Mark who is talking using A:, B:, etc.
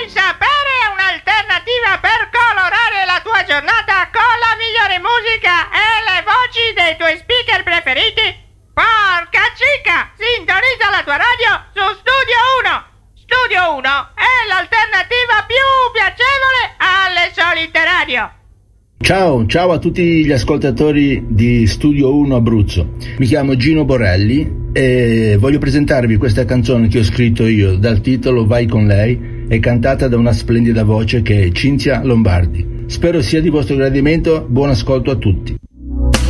A: sapere un'alternativa per colorare la tua giornata con la migliore musica e le voci dei tuoi speaker preferiti? Porca cica! Sintonizza la tua radio su Studio 1! Studio 1 è l'alternativa più piacevole alle solite radio!
B: Ciao a tutti gli ascoltatori di Studio 1 Abruzzo. Mi chiamo Gino Borelli e voglio presentarvi questa canzone che ho scritto io dal titolo Vai con lei e cantata da una splendida voce che è Cinzia Lombardi. Spero sia di vostro gradimento, buon ascolto a tutti.